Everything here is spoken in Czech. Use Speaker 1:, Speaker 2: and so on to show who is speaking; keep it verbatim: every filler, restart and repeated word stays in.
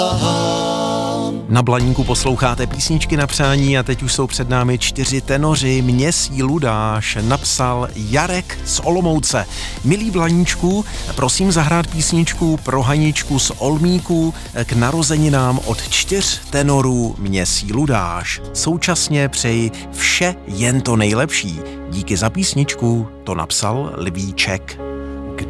Speaker 1: Na Blaníku posloucháte písničky na přání a teď už jsou před námi čtyři tenoři. Mě sílu dáš, napsal Jarek z Olomouce. Milý Blaníčku, prosím zahrát písničku pro Haničku z Olmíku k narozeninám od čtyř tenorů Mě sílu dáš. Současně přeji vše jen to nejlepší. Díky za písničku, to napsal Lvíček.